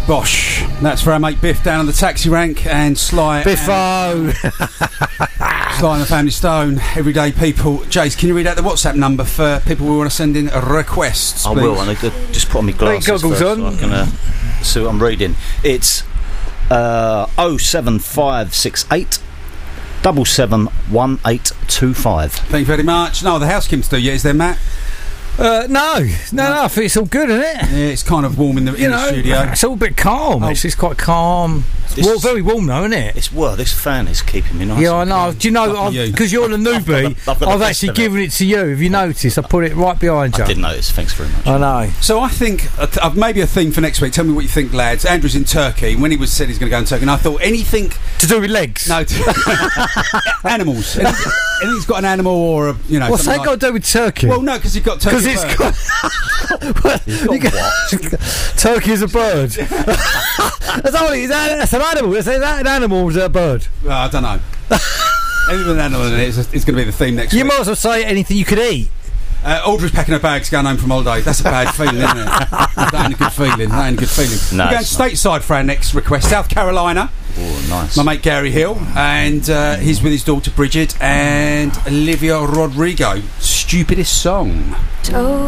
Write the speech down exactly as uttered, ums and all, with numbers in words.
Bosh. That's for our mate Biff down on the taxi rank, and Sly. Biffo! Sly and the Family Stone. Everyday people. Jace, can you read out the WhatsApp number for people who want to send in requests? I please? will. I need to just put on my glasses first goggles on. so I can uh, see what I'm reading. It's uh, oh seven five six eight double seven one eight two five. Thank you very much. No, the house Kim's do yet, is there, Matt? Uh, no, no, no, I think it's all good, isn't it? Yeah, it's kind of warm in the, in You the know, studio. it's all a bit calm. Oh. It's just quite calm. It's This well, is- very warm though, isn't it? It's well, this fan is keeping me nice. Yeah, I and know. calm. Do you know, Lucky you. because you're the newbie, I've got the- I've got the I've best actually of it. given it to you. If you notice, I put it right behind you. I did notice. Thanks very much. I know. So I think uh, th- uh, maybe a theme for next week. Tell me what you think, lads. Andrew's in Turkey. When he was said he's going to go in Turkey, and I thought anything To do with legs. no t- animals. Anything, anything's got an animal or a you know. What's that something got like- to do with turkey? Well, no, because you've got turkey. Because it's bird. got, you got turkey is a bird. That's not what it is. That- That's an animal. Is that an animal or is that a bird? Well, I don't know. Anything with an animal in it is, is going to be the theme next You week. might as well say anything you could eat. Uh, Audrey's packing her bags, going home from holiday. That's a bad feeling, isn't it? That ain't a good feeling. That ain't a good feeling. No, We're going it's not. stateside for our next request. South Carolina. Oh, nice. My mate Gary Hill, and uh, he's with his daughter Bridget and Olivia Rodrigo. Stupidest song. Oh.